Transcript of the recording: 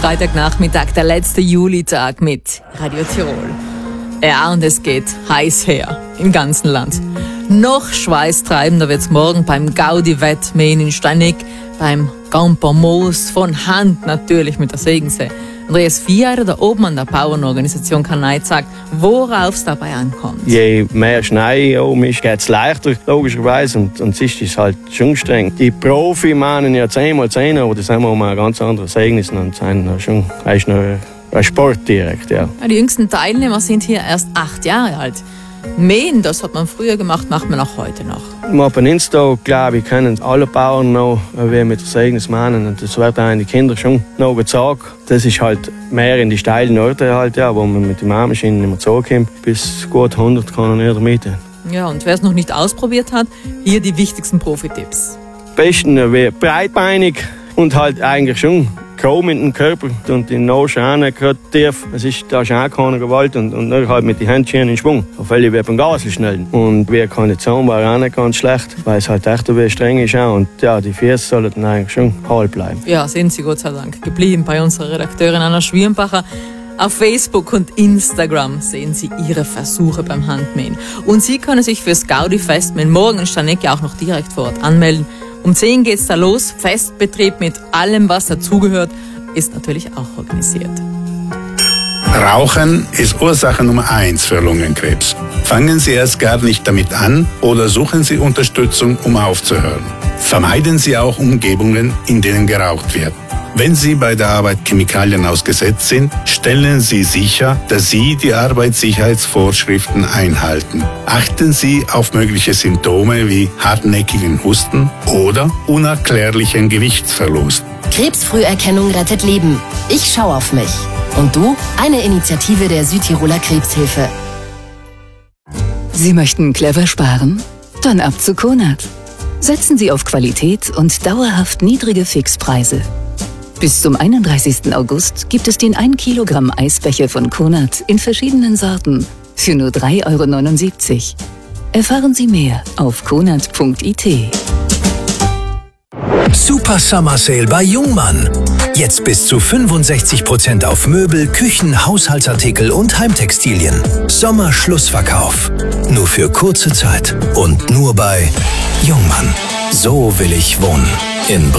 Freitagnachmittag, der letzte Julitag mit Radio Tirol. Ja, und es geht heiß her im ganzen Land. Noch schweißtreibender wird's morgen beim Gaudi-Wettmähen in Steinig, beim Gampermoos von Hand natürlich mit der Segensee. Andreas Vierer, da oben an der Bauernorganisation Kanai, sagt, worauf es dabei ankommt. Je mehr Schnee oben ist, geht es leichter, logischerweise. Und sonst ist es halt schon streng. Die Profi meinen ja 10x10, aber das haben wir mal ein ganz anderes Segnis und sind schon ein Sport direkt. Ja. Die jüngsten Teilnehmer sind hier erst 8 Jahre alt. Mähen, das hat man früher gemacht, macht man auch heute noch. Ab und Insta, glaube ich, kennen alle Bauern noch, wie mit der Segnis mähen. Und das wird auch die Kinder schon noch gezeigt. Das ist halt mehr in die steilen Orte halt, ja, wo man mit den Mähmaschinen nicht mehr zukommt. Bis gut 100 kann er nicht mieten. Ja, und wer es noch nicht ausprobiert hat, hier die wichtigsten Profi-Tipps. Am besten wäre breitbeinig und halt eigentlich schon kaum in den Körper und die Nase auch gerade tief. Es ist da schon auch keine Gewalt und dann halt mit den Händchen in Schwung. Auf alle wie beim Gasel schnell. Und wie Kondition war auch nicht ganz schlecht, weil es halt echt wie streng ist auch. Und ja, die Füße sollten eigentlich schon heil bleiben. Ja, sind sie Gott sei Dank geblieben bei unserer Redakteurin Anna Schwirnbacher. Auf Facebook und Instagram sehen Sie Ihre Versuche beim Handmähen. Und Sie können sich fürs Gaudi-Festmähen morgen in Steinig auch noch direkt vor Ort anmelden. Um 10 geht's da los. Festbetrieb mit allem, was dazugehört, ist natürlich auch organisiert. Rauchen ist Ursache Nummer 1 für Lungenkrebs. Fangen Sie erst gar nicht damit an oder suchen Sie Unterstützung, um aufzuhören. Vermeiden Sie auch Umgebungen, in denen geraucht wird. Wenn Sie bei der Arbeit Chemikalien ausgesetzt sind, stellen Sie sicher, dass Sie die Arbeitssicherheitsvorschriften einhalten. Achten Sie auf mögliche Symptome wie hartnäckigen Husten oder unerklärlichen Gewichtsverlust. Krebsfrüherkennung rettet Leben. Ich schaue auf mich. Und du? Eine Initiative der Südtiroler Krebshilfe. Sie möchten clever sparen? Dann ab zu Konad. Setzen Sie auf Qualität und dauerhaft niedrige Fixpreise. Bis zum 31. August gibt es den 1 Kilogramm Eisbecher von Konad in verschiedenen Sorten für nur 3,79 €. Erfahren Sie mehr auf konad.it. Super Summer Sale bei Jungmann. Jetzt bis zu 65% auf Möbel, Küchen, Haushaltsartikel und Heimtextilien. Sommerschlussverkauf. Nur für kurze Zeit und nur bei Jungmann. So will ich wohnen. In